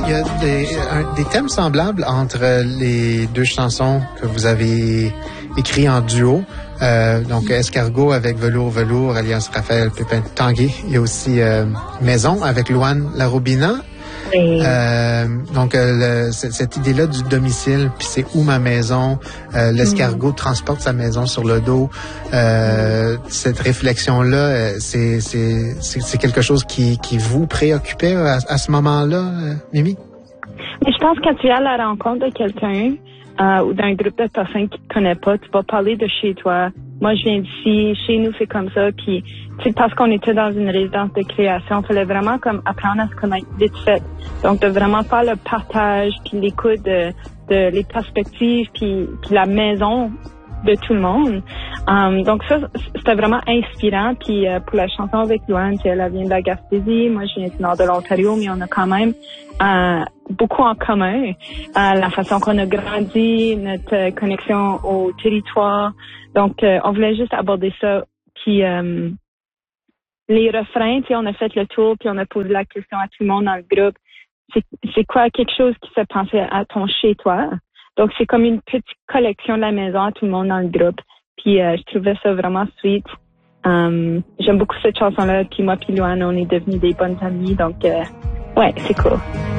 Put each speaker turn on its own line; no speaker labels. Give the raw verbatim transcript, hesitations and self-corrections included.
il y a des, un, des thèmes semblables entre les deux chansons que vous avez écrites en duo. Euh, donc, Escargot avec Velours Velours, alias Raphaël Pépin Tanguay. Il y a aussi euh, Maison avec Louane Larobina.
Oui.
Euh, donc, euh, le, cette idée-là du domicile, puis c'est où ma maison, euh, l'escargot mm. transporte sa maison sur le dos. Euh, mm. Cette réflexion-là, c'est, c'est, c'est, c'est quelque chose qui, qui vous préoccupait à, à ce moment-là, euh, Mimi?
Mais je pense que quand tu es à la rencontre de quelqu'un euh, ou d'un groupe de personnes qui ne te connaissent pas, tu vas parler de chez toi. Moi, je viens d'ici, chez nous, c'est comme ça. Puis, tu sais, parce qu'on était dans une résidence de création, il fallait vraiment comme apprendre à se connaître vite fait. Donc, de vraiment faire le partage, puis l'écoute de, de les perspectives, puis, puis la maison de tout le monde. Um, donc, ça, c'était vraiment inspirant. Puis, euh, pour la chanson avec Louane, elle vient de la Gaspésie, moi, je viens du nord de l'Ontario, mais on a quand même euh, beaucoup en commun. Euh, la façon qu'on a grandi, notre euh, connexion au territoire. Donc, euh, on voulait juste aborder ça. Puis, euh, les refrains, tu sais, on a fait le tour, puis on a posé la question à tout le monde dans le groupe. C'est, c'est quoi quelque chose qui fait penser à ton chez-toi? Donc, c'est comme une petite collection de la maison à tout le monde dans le groupe. Puis, euh, je trouvais ça vraiment sweet. Um, j'aime beaucoup cette chanson-là. Puis moi, puis Louane, on est devenus des bonnes amies. Donc, euh, ouais, c'est cool.